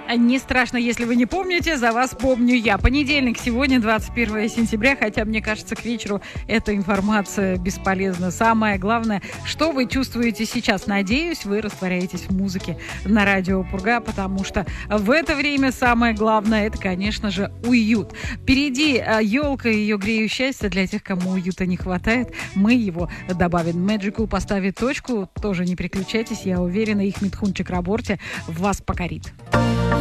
Не страшно, если вы не помните, за вас помню я. Понедельник, сегодня 21 сентября, хотя, мне кажется, к вечеру эта информация бесполезна. Самое главное, что вы чувствуете сейчас. Надеюсь, вы растворяетесь в музыке на радио Пурга, потому что в это время самое главное, это, конечно же, уют. Впереди елка и ее грею счастье для тех, кому уюта не хватает. Мы его добавим. Magical поставит точку, тоже не переключайтесь, я уверена, их Митхун Чакраборти вас покорит.